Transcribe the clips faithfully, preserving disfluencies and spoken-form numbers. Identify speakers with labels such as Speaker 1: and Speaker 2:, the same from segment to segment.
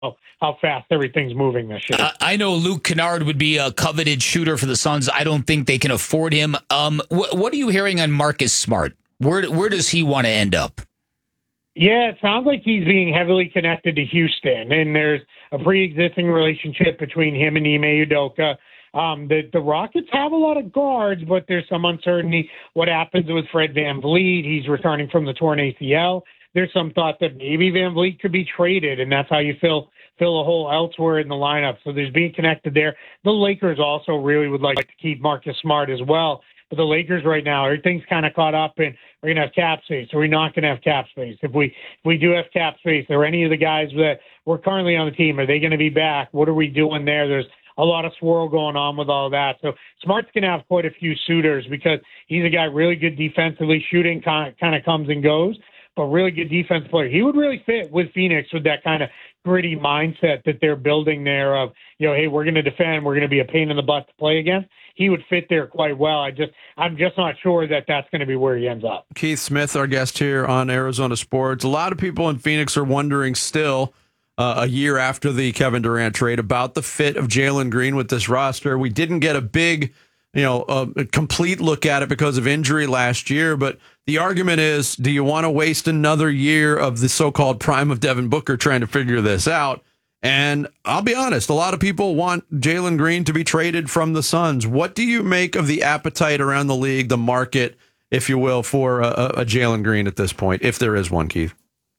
Speaker 1: how fast everything's moving this year.
Speaker 2: Uh, I know Luke Kennard would be a coveted shooter for the Suns. I don't think they can afford him. Um, wh- what are you hearing on Marcus Smart? Where where does he want to end up?
Speaker 1: Yeah, it sounds like he's being heavily connected to Houston, and there's a pre-existing relationship between him and Ime Udoka. Um, the, the Rockets have a lot of guards, but there's some uncertainty what happens with Fred VanVleet. He's returning from the torn A C L. There's some thought that maybe VanVleet could be traded, and that's how you fill fill a hole elsewhere in the lineup. So there's being connected there. The Lakers also really would like to keep Marcus Smart as well. But the Lakers right now, everything's kind of caught up, and we're going to have cap space. So we're not going to have cap space. If we if we do have cap space, or any of the guys that were currently on the team, are they going to be back? What are we doing there? There's a lot of swirl going on with all that. So Smart's going to have quite a few suitors because he's a guy really good defensively. Shooting kind of, kind of comes and goes, but really good defense player. He would really fit with Phoenix with that kind of gritty mindset that they're building there of, you know, hey, we're going to defend, we're going to be a pain in the butt to play against. He would fit there quite well. I just, I'm just not sure that that's going to be where he ends up.
Speaker 3: Keith Smith, our guest here on Arizona Sports. A lot of people in Phoenix are wondering still, uh, a year after the Kevin Durant trade, about the fit of Jalen Green with this roster. We didn't get a big, you know, a complete look at it because of injury last year, but the argument is, do you want to waste another year of the so-called prime of Devin Booker trying to figure this out? And I'll be honest, a lot of people want Jalen Green to be traded from the Suns. What do you make of the appetite around the league, the market, if you will, for a, a Jalen Green at this point, if there is one, Keith?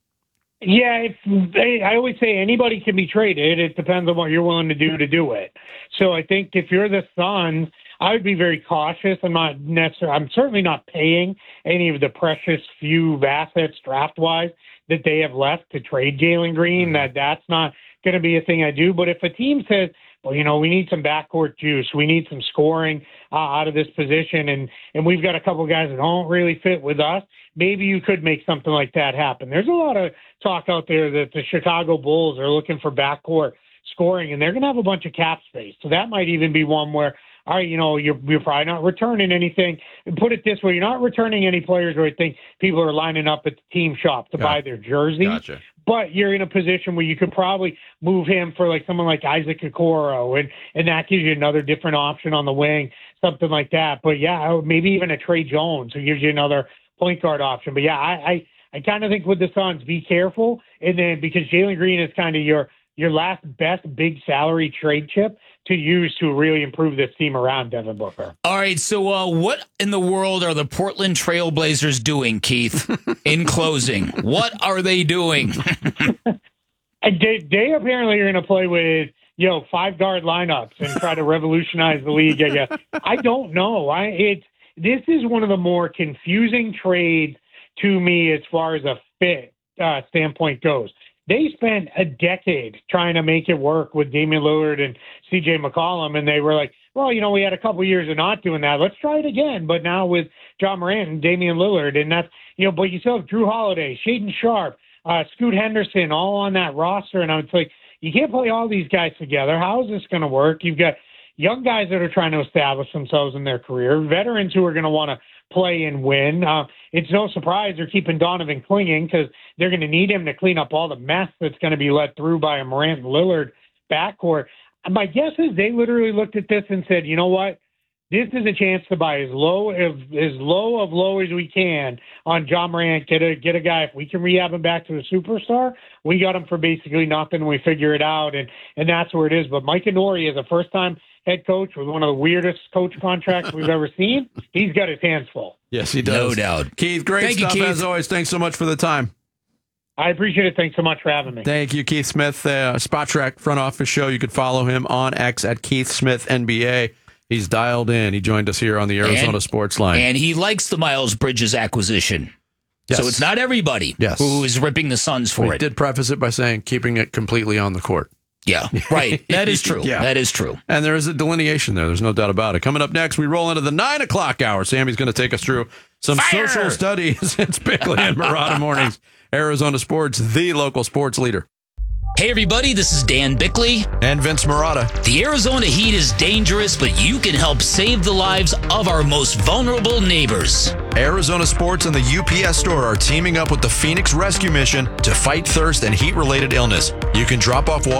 Speaker 1: Yeah, if they, I always say anybody can be traded. It depends on what you're willing to do to do it. So I think if you're the Suns, I would be very cautious. I'm not necessarily, I'm certainly not paying any of the precious few assets draft-wise that they have left to trade Jalen Green. That that's not going to be a thing I do. But if a team says, well, you know, we need some backcourt juice, we need some scoring uh, out of this position, and and we've got a couple guys that don't really fit with us, maybe you could make something like that happen. There's a lot of talk out there that the Chicago Bulls are looking for backcourt scoring, and they're going to have a bunch of cap space. So that might even be one where, all right, you know, you're, you're probably not returning anything. And put it this way, you're not returning any players where I think people are lining up at the team shop to
Speaker 3: Got
Speaker 1: buy their jersey.
Speaker 3: Gotcha.
Speaker 1: But you're in a position where you could probably move him for like someone like Isaac Okoro, and, and that gives you another different option on the wing, something like that. But, yeah, maybe even a Trey Jones who gives you another point guard option. But, yeah, I I, I kind of think with the Suns, be careful. And then because Jalen Green is kind of your, your last best big salary trade chip to use to really improve this team around Devin Booker.
Speaker 2: All right, so uh, what in the world are the Portland Trailblazers doing, Keith, in closing? What are they doing?
Speaker 1: they, they apparently are going to play with, you know, five-guard lineups and try to revolutionize the league, I guess. I don't know. I it's This is one of the more confusing trades to me as far as a fit uh, standpoint goes. They spent a decade trying to make it work with Damian Lillard and C J McCollum, and they were like, well, you know, we had a couple years of not doing that. Let's try it again. But now with John Morant and Damian Lillard, and that's, you know, but you still have Drew Holiday, Shaedon Sharpe, uh, Scoot Henderson, all on that roster. And I was like, you can't play all these guys together. How is this going to work? You've got young guys that are trying to establish themselves in their career, veterans who are going to want to play and win. Uh, it's no surprise they're keeping Donovan clinging because they're going to need him to clean up all the mess that's going to be let through by a Morant and Lillard backcourt. My guess is they literally looked at this and said, you know what? This is a chance to buy as low as, as low of low as we can on John Morant. Get a get a guy. If we can rehab him back to a superstar, we got him for basically nothing. We figure it out, and and that's where it is. But Mike Inori is a first time head coach with one of the weirdest coach contracts we've ever seen. He's got his hands full.
Speaker 3: Yes, he does.
Speaker 2: No doubt.
Speaker 3: Keith, great
Speaker 2: Thank
Speaker 3: stuff
Speaker 2: you, Keith.
Speaker 3: as always. Thanks so much for the time.
Speaker 1: I appreciate it. Thanks so much for having me.
Speaker 3: Thank you, Keith Smith. Uh, Spot Track front office show. You could follow him on X at Keith Smith N B A. He's dialed in. He joined us here on the Arizona
Speaker 2: and,
Speaker 3: Sports Line.
Speaker 2: And he likes the Miles Bridges acquisition.
Speaker 3: Yes.
Speaker 2: So it's not everybody
Speaker 3: yes.
Speaker 2: who is ripping the Suns for
Speaker 3: we
Speaker 2: it.
Speaker 3: did preface it by saying keeping it completely on the court.
Speaker 2: Yeah, right. That is true.
Speaker 3: Yeah.
Speaker 2: That is true.
Speaker 3: And there is a delineation there. There's no doubt about it. Coming up next, we roll into the nine o'clock hour. Sammy's going to take us through some
Speaker 2: Fire!
Speaker 3: social studies. It's Bickley and Murata Mornings. Arizona Sports, the local sports leader.
Speaker 2: Hey, everybody, this is Dan Bickley.
Speaker 3: And Vince Marotta.
Speaker 2: The Arizona heat is dangerous, but you can help save the lives of our most vulnerable neighbors.
Speaker 3: Arizona Sports and the U P S Store are teaming up with the Phoenix Rescue Mission to fight thirst and heat-related illness. You can drop off water